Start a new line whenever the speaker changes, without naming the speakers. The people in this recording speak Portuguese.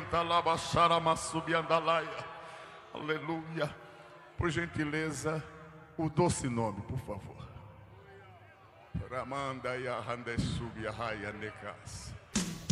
Aleluia. Por gentileza, o doce nome, por favor. Ramanda ya hande subia haya nekas.